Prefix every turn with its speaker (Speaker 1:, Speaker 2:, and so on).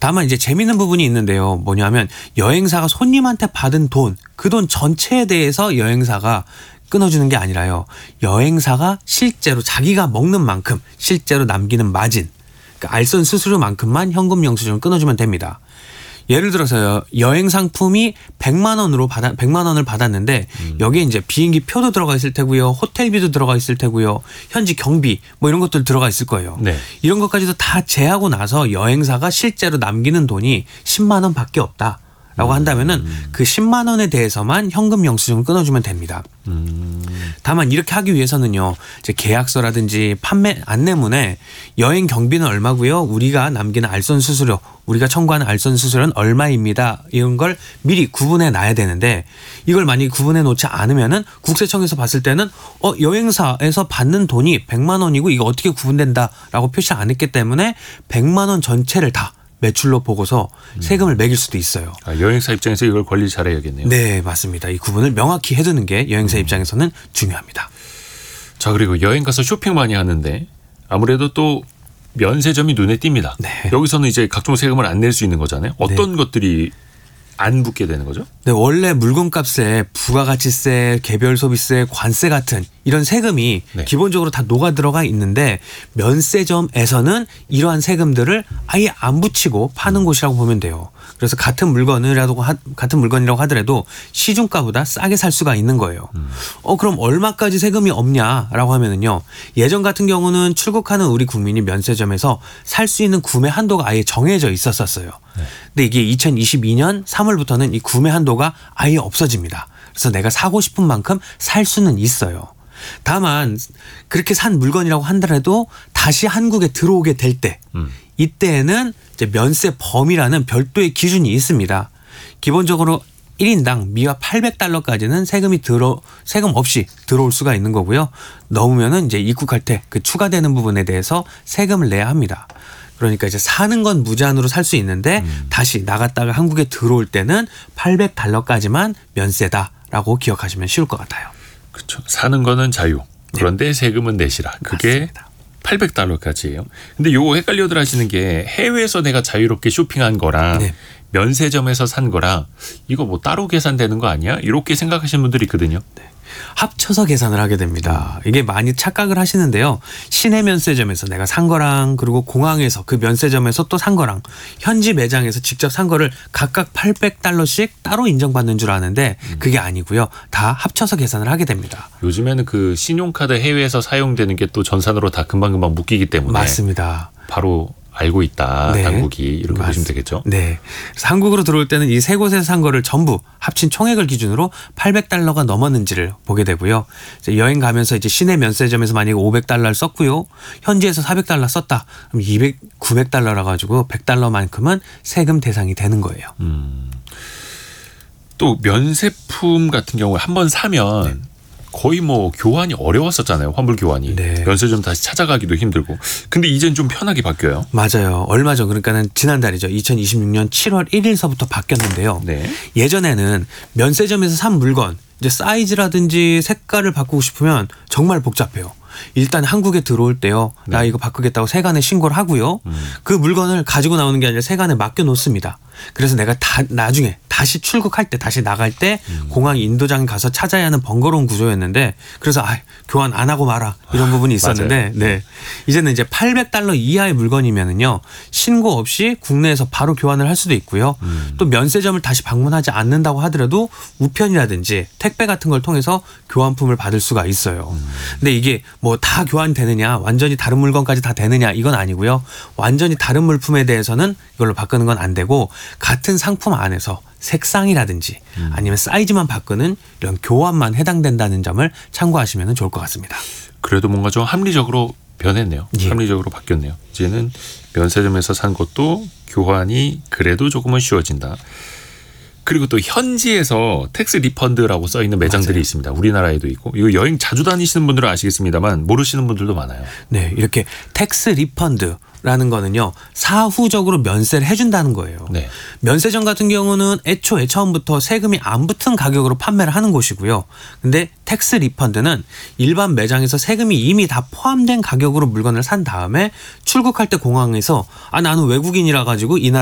Speaker 1: 다만 이제 재미있는 부분이 있는데요. 뭐냐면 여행사가 손님한테 받은 돈, 그 돈 전체에 대해서 여행사가 끊어주는 게 아니라요. 여행사가 실제로 자기가 먹는 만큼 실제로 남기는 마진, 그러니까 알선 수수료만큼만 현금 영수증을 끊어주면 됩니다. 예를 들어서요. 여행 상품이 100만 원을 받았는데 여기에 이제 비행기 표도 들어가 있을 테고요. 호텔비도 들어가 있을 테고요. 현지 경비 뭐 이런 것들 들어가 있을 거예요.
Speaker 2: 네.
Speaker 1: 이런 것까지도 다 제하고 나서 여행사가 실제로 남기는 돈이 10만 원밖에 없다. 라고 한다면은 그 10만 원에 대해서만 현금 영수증을 끊어주면 됩니다. 다만 이렇게 하기 위해서는요, 이제 계약서라든지 판매 안내문에 여행 경비는 얼마고요, 우리가 남기는 알선 수수료, 우리가 청구하는 알선 수수료는 얼마입니다. 이런 걸 미리 구분해 놔야 되는데 이걸 만약에 구분해 놓지 않으면은 국세청에서 봤을 때는 여행사에서 받는 돈이 100만 원이고 이거 어떻게 구분된다라고 표시 안 했기 때문에 100만 원 전체를 다 매출로 보고서 세금을 매길 수도 있어요.
Speaker 2: 여행사 입장에서 이걸 관리 잘해야겠네요.
Speaker 1: 네, 맞습니다. 이 구분을 명확히 해두는 게 여행사 입장에서는 중요합니다.
Speaker 2: 자, 그리고 여행 가서 쇼핑 많이 하는데 아무래도 또 면세점이 눈에 띕니다.
Speaker 1: 네.
Speaker 2: 여기서는 이제 각종 세금을 안 낼 수 있는 거잖아요. 어떤
Speaker 1: 네.
Speaker 2: 것들이 안 붙게 되는 거죠?
Speaker 1: 네, 원래 물건값에 부가가치세, 개별소비세, 관세 같은 이런 세금이
Speaker 2: 네.
Speaker 1: 기본적으로 다 녹아 들어가 있는데 면세점에서는 이러한 세금들을 아예 안 붙이고 파는 곳이라고 보면 돼요. 그래서 같은 물건이라고 하더라도 시중가보다 싸게 살 수가 있는 거예요. 그럼 얼마까지 세금이 없냐라고 하면은요. 예전 같은 경우는 출국하는 우리 국민이 면세점에서 살 수 있는 구매 한도가 아예 정해져 있었어요. 근데 이게 2022년 3월부터는 이 구매 한도가 아예 없어집니다. 그래서 내가 사고 싶은 만큼 살 수는 있어요. 다만 그렇게 산 물건이라고 하더라도 다시 한국에 들어오게 될 때 이때에는 이제 면세 범위라는 별도의 기준이 있습니다. 기본적으로 1인당 미화 800달러까지는 세금 없이 들어올 수가 있는 거고요. 넘으면은 이제 입국할 때 그 추가되는 부분에 대해서 세금을 내야 합니다. 그러니까 이제 사는 건 무제한으로 살 수 있는데 다시 나갔다가 한국에 들어올 때는 800달러까지만 면세다라고 기억하시면 쉬울 것 같아요.
Speaker 2: 그렇죠. 사는 거는 자유. 그런데 세금은 내시라. 그게
Speaker 1: 맞습니다.
Speaker 2: 800달러까지예요. 근데 요거 헷갈려들 하시는 게 해외에서 내가 자유롭게 쇼핑한 거랑
Speaker 1: 네.
Speaker 2: 면세점에서 산 거랑 이거 뭐 따로 계산되는 거 아니야? 이렇게 생각하시는 분들이 있거든요.
Speaker 1: 합쳐서 계산을 하게 됩니다. 이게 많이 착각을 하시는데요. 시내 면세점에서 내가 산 거랑 그리고 공항에서 그 면세점에서 또 산 거랑 현지 매장에서 직접 산 거를 각각 800달러씩 따로 인정받는 줄 아는데 그게 아니고요. 다 합쳐서 계산을 하게 됩니다.
Speaker 2: 요즘에는 그 신용카드 해외에서 사용되는 게 또 전산으로 다 금방금방 묶이기 때문에
Speaker 1: 맞습니다.
Speaker 2: 바로 알고 있다.
Speaker 1: 네.
Speaker 2: 당국이 이렇게 보시면 되겠죠.
Speaker 1: 네. 그래서 한국으로 들어올 때는 이 세 곳에서 산 거를 전부 합친 총액을 기준으로 800달러가 넘었는지를 보게 되고요. 이제 여행 가면서 이제 시내 면세점에서 만약에 500달러를 썼고요. 현지에서 400달러 썼다. 그럼 900달러라 가지고 100달러만큼은 세금 대상이 되는 거예요.
Speaker 2: 또 면세품 같은 경우에 한번 사면 거의 뭐 교환이 어려웠었잖아요. 환불 교환이.
Speaker 1: 네.
Speaker 2: 면세점 다시 찾아가기도 힘들고. 근데 이제는 좀 편하게 바뀌어요.
Speaker 1: 맞아요. 얼마 전 그러니까는 지난달이죠. 2026년 7월 1일서부터 바뀌었는데요.
Speaker 2: 네.
Speaker 1: 예전에는 면세점에서 산 물건 이제 사이즈라든지 색깔을 바꾸고 싶으면 정말 복잡해요. 일단 한국에 들어올 때요. 나 이거 바꾸겠다고 세관에 신고를 하고요. 그 물건을 가지고 나오는 게 아니라 세관에 맡겨 놓습니다. 그래서 내가 나중에 다시 출국할 때 다시 나갈 때 공항 인도장 가서 찾아야 하는 번거로운 구조였는데 그래서 교환 안 하고 마라 이런 부분이 있었는데 네. 이제는 이제 800달러 이하의 물건이면은요. 신고 없이 국내에서 바로 교환을 할 수도 있고요. 또 면세점을 다시 방문하지 않는다고 하더라도 우편이라든지 택배 같은 걸 통해서 교환품을 받을 수가 있어요. 근데 이게 뭐 다 교환되느냐 완전히 다른 물건까지 다 되느냐 이건 아니고요. 완전히 다른 물품에 대해서는 이걸로 바꾸는 건 안 되고 같은 상품 안에서 색상이라든지 아니면 사이즈만 바꾸는 이런 교환만 해당된다는 점을 참고하시면 좋을 것 같습니다.
Speaker 2: 그래도 뭔가 좀 합리적으로 변했네요.
Speaker 1: 예.
Speaker 2: 합리적으로 바뀌었네요. 이제는 면세점에서 산 것도 교환이 그래도 조금은 쉬워진다. 그리고 또 현지에서 텍스 리펀드라고 써 있는 매장들이
Speaker 1: 맞아요.
Speaker 2: 있습니다. 우리나라에도 있고. 이거 여행 자주 다니시는 분들은 아시겠습니다만 모르시는 분들도 많아요.
Speaker 1: 네, 이렇게 텍스 리펀드라는 거는요. 사후적으로 면세를 해준다는 거예요.
Speaker 2: 네.
Speaker 1: 면세점 같은 경우는 애초에 처음부터 세금이 안 붙은 가격으로 판매를 하는 곳이고요. 근데 텍스 리펀드는 일반 매장에서 세금이 이미 다 포함된 가격으로 물건을 산 다음에 출국할 때 공항에서 나는 외국인이라 가지고 이 나라